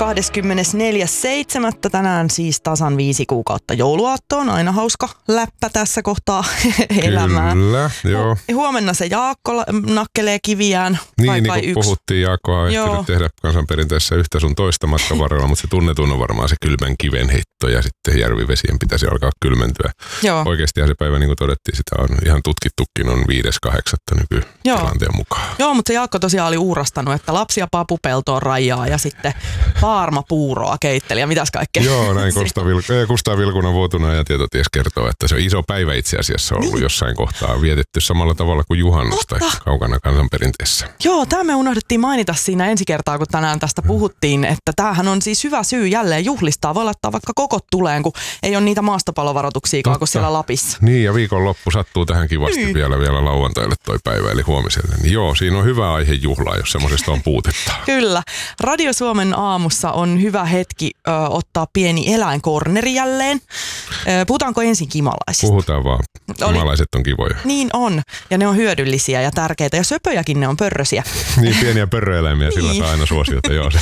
24.7. tänään siis tasan 5 kuukautta jouluaattoon. Aina hauska läppä tässä kohtaa elämää. Kyllä, joo. Huomenna se Jaakko nakkelee kiviään. Niin kuin puhuttiin, Jaakko on ehtinyt tehdä kansanperinteessä yhtä sun toista matkan varrella, mutta se tunnetun on varmaan se kylmän kiven heitto ja sitten järvivesien pitäisi alkaa kylmentyä. Joo. Oikeasti se päivä, niin kuin todettiin, sitä on ihan tutkittukin, on 5.8. nykytilanteen mukaan. Joo, mutta se Jaakko tosiaan oli uurastanut, että lapsia papupeltoon rajaa ja sitten paarmapuuroa keitteli ja mitäs kaikkea. Joo, näin Kustaa Vilkunan vuotuna ja tietoties kertoo, että se on iso päivä itse asiassa ollut jossain kohtaa vietetty samalla tavalla kuin juhannusta kaukana kansanperinteessä. Joo, tämä me unohdettiin mainita siinä ensi kertaa, kun tänään tästä puhuttiin, että tämähän on siis hyvä syy jälleen juhlistaa. Voi laittaa vaikka kokot tuleen, kun ei ole niitä maastopallovaroituksiakaan kuin siellä Lapissa. Niin, ja viikonloppu sattuu tähän kivasti vielä lauantaille toi päivä, eli huomiselle. Niin joo, siinä on hyvä aihe juhlaa, jos semmoisesta on puutetta. Kyllä. Radio Suomen aamussa on hyvä hetki ottaa pieni eläinkorneri jälleen. Puhutaanko ensin kimalaisista? Puhutaan vaan. Kimalaiset on kivoja. Niin on. Ja ne on hyödyllisiä ja tärkeitä. Ja söpöjäkin ne on pörrösiä. Niin, pieniä pörröeläimiä, sillä saa aina suosiota. Joo,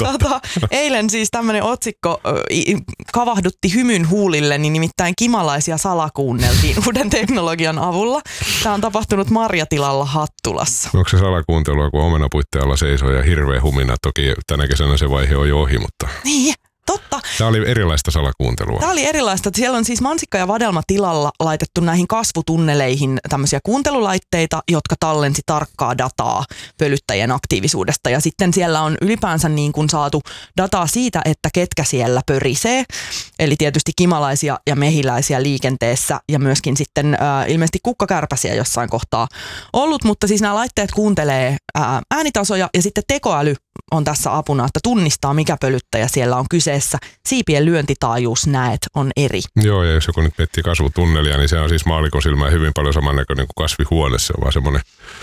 eilen siis tämmöinen otsikko kavahdutti hymyn huulille, niin nimittäin kimalaisia salakuunneltiin uuden teknologian avulla. Tämä on tapahtunut marjatilalla Hattulassa. Onko se salakuuntelua, kun omenapuitteen alla seisoo ja hirveä humina? Toki tänä kesänä se vaihe on jo ohi, mutta... Niin. Totta. Tämä oli erilaista salakuuntelua. Tämä oli erilaista. Siellä on siis mansikka- ja vadelmatilalla laitettu näihin kasvutunneleihin tämmöisiä kuuntelulaitteita, jotka tallensi tarkkaa dataa pölyttäjien aktiivisuudesta. Ja sitten siellä on ylipäänsä niin kuin saatu dataa siitä, että ketkä siellä pörisee. Eli tietysti kimalaisia ja mehiläisiä liikenteessä ja myöskin sitten ilmeisesti kukkakärpäsiä jossain kohtaa ollut. Mutta siis nämä laitteet kuuntelee äänitasoja ja sitten tekoäly on tässä apuna, että tunnistaa mikä pölyttäjä siellä on kyseessä. Siipien lyöntitaajuus on eri. Joo, ja jos joku nyt miettii kasvutunnelia, niin se on siis maallikon silmään hyvin paljon samannäköinen kuin kasvihuone. Se on vaan semmoinen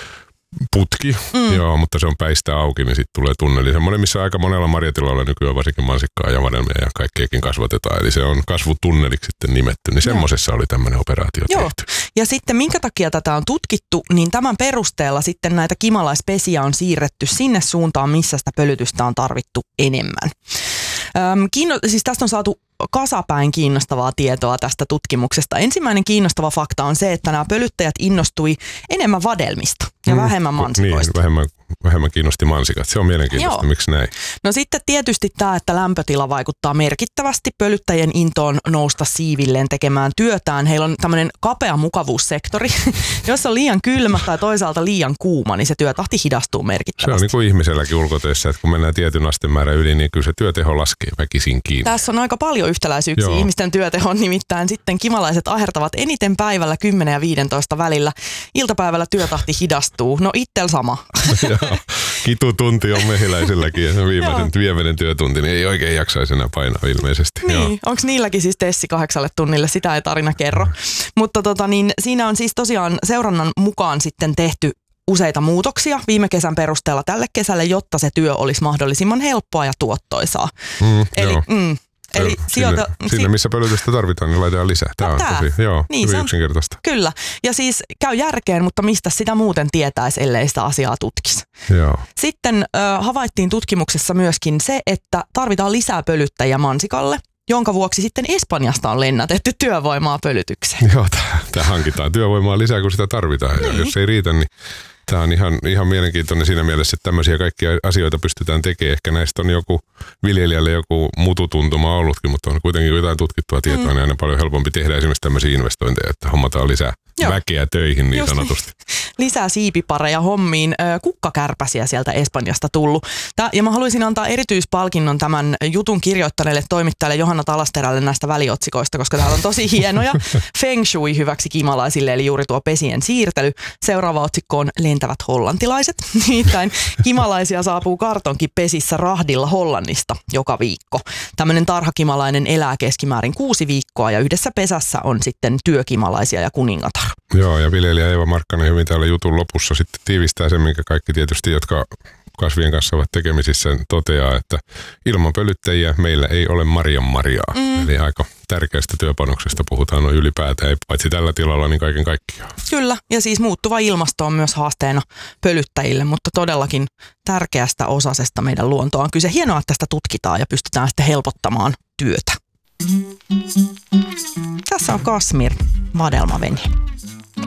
putki, joo, mutta se on päistä auki, niin sitten tulee tunneli. Semmoinen, missä aika monella marjatilalla nykyään varsinkin mansikkaa ja vadelmia ja kaikkeakin kasvatetaan. Eli se on kasvutunneliksi sitten nimetty, niin semmoisessa oli tämmöinen operaatio tehty. Ja sitten minkä takia tätä on tutkittu, niin tämän perusteella sitten näitä kimalaispesiä on siirretty sinne suuntaan, missä sitä pölytystä on tarvittu enemmän. Siis tästä on saatu kasapäin kiinnostavaa tietoa tästä tutkimuksesta. Ensimmäinen kiinnostava fakta on se, että nämä pölyttäjät innostui enemmän vadelmista ja vähemmän mansikoista. Niin, vähemmän kiinnosti mansikat. Se on mielenkiintoista. Joo. Miksi näin? No sitten tietysti tämä, että lämpötila vaikuttaa merkittävästi pölyttäjien intoon nousta siivilleen tekemään työtään. Heillä on tämmöinen kapea mukavuussektori. Jos on liian kylmä tai toisaalta liian kuuma, niin se työtahti hidastuu merkittävästi. Se on niin kuin ihmiselläkin ulkotöissä, että kun mennään tietyn astemäärän yli, niin kyllä se työteho laskee väkisin kiinni. Tässä on aika paljon yhtäläisyyksiä. Joo. Ihmisten työtehon nimittäin sitten kimalaiset ahertavat eniten päivällä 10 ja 15 välillä. Iltapäivällä työtahti hidastuu. No ittel sama. Kitutunti on mehiläisilläkin ja se viimeinen työtunti, niin ei oikein jaksaisi enää painaa ilmeisesti. Niin, onko niilläkin siis tessi 8 tunnille? Sitä ei tarina kerro. Mutta siinä on siis tosiaan seurannan mukaan sitten tehty useita muutoksia viime kesän perusteella tälle kesälle, jotta se työ olisi mahdollisimman helppoa ja tuottoisaa. Eli sinne, missä pölytystä tarvitaan, niin laitetaan lisää. Tämä on tosi hyvin yksinkertaista. Kyllä. Ja siis käy järkeen, mutta mistä sitä muuten tietäisi, ellei sitä asiaa tutkisi. Joo. Sitten havaittiin tutkimuksessa myöskin se, että tarvitaan lisää pölyttäjiä mansikalle, jonka vuoksi sitten Espanjasta on lennätetty työvoimaa pölytykseen. Joo, tämä hankitaan työvoimaa lisää, kun sitä tarvitaan. Niin. Ja jos ei riitä, niin tämä on ihan mielenkiintoinen siinä mielessä, että tämmöisiä kaikkia asioita pystytään tekemään. Ehkä näistä on joku viljelijälle joku mututuntuma ollutkin, mutta on kuitenkin jotain tutkittua tietoa, niin aina paljon helpompi tehdä esimerkiksi tämmöisiä investointeja, että hommataan lisää väkeä töihin niin sanotusti. Lisää siipipareja hommiin. Kukkakärpäsiä sieltä Espanjasta tullut. Ja mä haluaisin antaa erityispalkinnon tämän jutun kirjoittaneelle toimittajalle Johanna Talasterälle näistä väliotsikoista, koska täällä on tosi hienoja. Feng shui hyväksi kimalaisille, eli juuri tuo pesien siirtely. Seuraava otsikko on lentävät hollantilaiset. Nimittäin kimalaisia saapuu kartonkipesissä rahdilla Hollannista joka viikko. Tämmöinen tarhakimalainen elää keskimäärin 6 viikkoa ja yhdessä pesässä on sitten työkimalaisia ja kuningatar. Joo, ja viljelijä Eeva Markkanen hyvin täällä jutun lopussa sitten tiivistää sen, minkä kaikki tietysti, jotka kasvien kanssa ovat tekemisissä, toteaa, että ilman pölyttäjiä meillä ei ole marjaa. Eli aika tärkeästä työpanoksesta puhutaan noin ylipäätään, ei paitsi tällä tilalla, niin kaiken kaikkiaan. Kyllä, ja siis muuttuva ilmasto on myös haasteena pölyttäjille, mutta todellakin tärkeästä osasesta meidän luontoa on kyse. Hienoa, että tästä tutkitaan ja pystytään sitten helpottamaan työtä. Tässä on Kashmir, Vadelmaveni.